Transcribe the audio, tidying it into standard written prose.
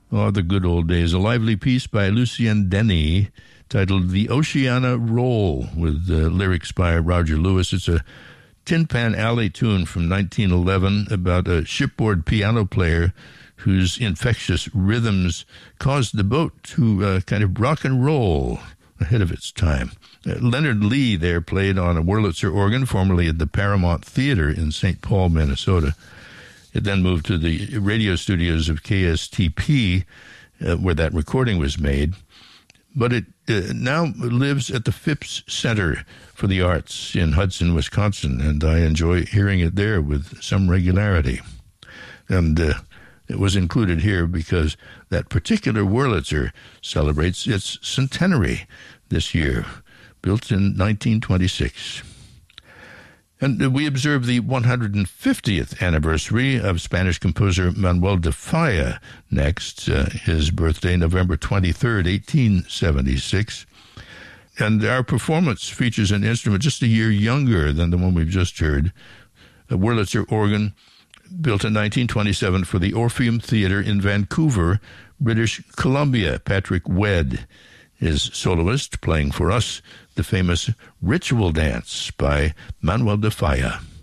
Oh, the good old days. A lively piece by Lucien Denny titled The Oceana Roll, with lyrics by Roger Lewis. It's a Tin Pan Alley tune from 1911 about a shipboard piano player whose infectious rhythms caused the boat to kind of rock and roll ahead of its time. Leonard Lee there played on a Wurlitzer organ, formerly at the Paramount Theater in St. Paul, Minnesota. It then moved to the radio studios of KSTP, where that recording was made. But it now lives at the Phipps Center for the Arts in Hudson, Wisconsin, and I enjoy hearing it there with some regularity. And it was included here because that particular Wurlitzer celebrates its centenary this year, built in 1926. And we observe the 150th anniversary of Spanish composer Manuel de Falla next, his birthday, November 23rd, 1876. And our performance features an instrument just a year younger than the one we've just heard, a Wurlitzer organ built in 1927 for the Orpheum Theatre in Vancouver, British Columbia. Patrick Wedd is soloist, playing for us the famous Ritual Dance by Manuel de Falla.